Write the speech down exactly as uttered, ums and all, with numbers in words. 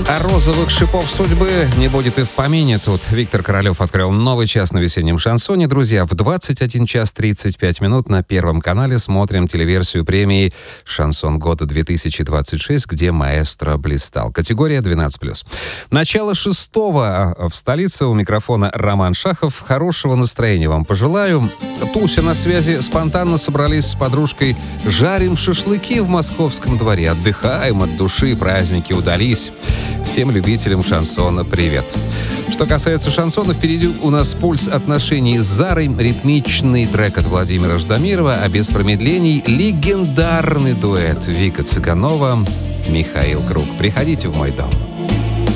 А розовых шипов судьбы не будет и в помине тут. Виктор Королев открыл новый час на весеннем шансоне. Друзья, в двадцать один час тридцать пять минут на Первом канале смотрим телеверсию премии «Шансон года две тысячи двадцать шесть», где маэстро блистал. Категория двенадцать плюс. Начало шестого в столице. У микрофона Роман Шахов. Хорошего настроения вам пожелаю. Туся на связи. Спонтанно собрались с подружкой. Жарим шашлыки в московском дворе. Отдыхаем от души. Праздники удались. Всем любителям шансона привет. Что касается шансона, впереди у нас пульс отношений с Зарой, ритмичный трек от Владимира Ждамирова, а без промедлений легендарный дуэт Вика Цыганова, Михаил Круг. Приходите в мой дом.